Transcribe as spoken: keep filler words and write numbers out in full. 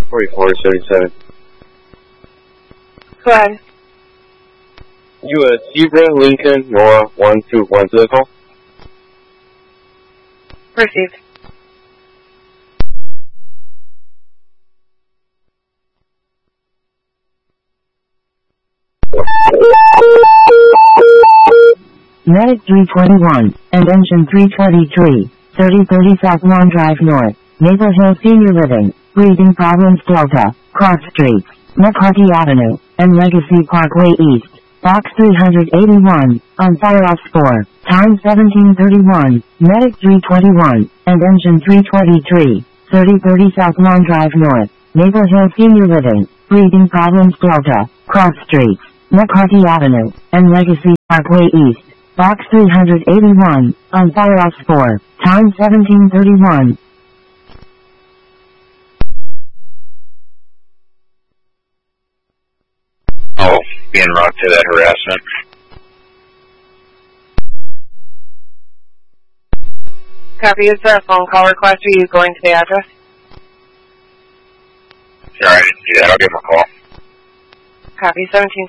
forty-four seventy-seven. Go ahead. You a Zebra Lincoln Nora one two one vehicle? Received. Medic three twenty-one, and Engine three twenty-three, thirty thirty South Lawn Drive North, Maple Hill Senior Living, Breathing Problems Delta, Cross Streets, McCarty Avenue, and Legacy Parkway East, Box three eighty-one, on Fireops four, time seventeen thirty-one, Medic three twenty-one, and Engine three twenty-three, thirty thirty South Lawn Drive North, Maple Hill Senior Living, Breathing Problems Delta, Cross Streets, McCarty Avenue, and Legacy Parkway East, Box three eighty-one, on Fireops four, time seventeen thirty-one. Oh, being rocked to that harassment. Copy. Is there a phone call request? Are you going to the address? Alright, yeah, I'll give him a call. Copy. seventeen